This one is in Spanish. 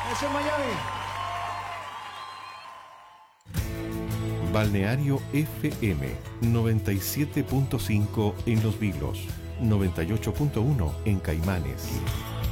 Eso es Miami. Balneario FM 97.5 en Los Vilos, 98.1 en Caimanes.